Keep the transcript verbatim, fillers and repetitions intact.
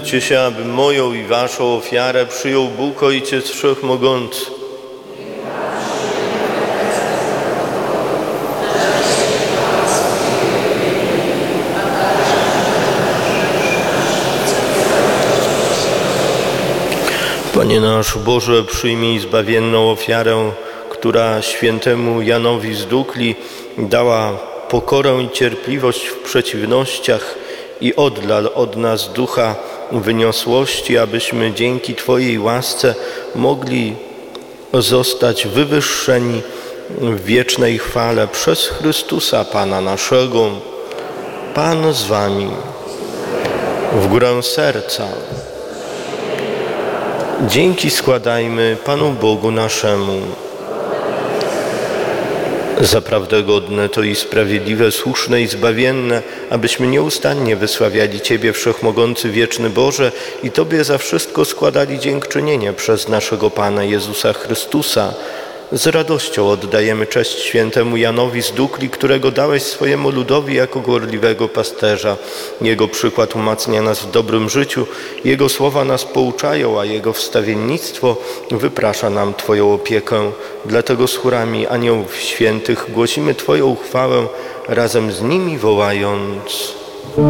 Módlcie się, aby moją i waszą ofiarę przyjął Bóg Ojciec Wszechmogący. Panie nasz Boże, przyjmij zbawienną ofiarę, która świętemu Janowi z Dukli dała pokorę i cierpliwość w przeciwnościach i oddal od nas ducha wyniosłości, abyśmy dzięki Twojej łasce mogli zostać wywyższeni w wiecznej chwale przez Chrystusa Pana naszego. Pan z Wami. W górę serca. Dzięki składajmy Panu Bogu naszemu. Zaprawdę godne to i sprawiedliwe, słuszne i zbawienne, abyśmy nieustannie wysławiali Ciebie, Wszechmogący, wieczny Boże, i Tobie za wszystko składali dziękczynienie przez naszego Pana Jezusa Chrystusa. Z radością oddajemy cześć świętemu Janowi z Dukli, którego dałeś swojemu ludowi jako gorliwego pasterza. Jego przykład umacnia nas w dobrym życiu, Jego słowa nas pouczają, a Jego wstawiennictwo wyprasza nam Twoją opiekę. Dlatego z chórami aniołów świętych głosimy Twoją chwałę, razem z nimi wołając: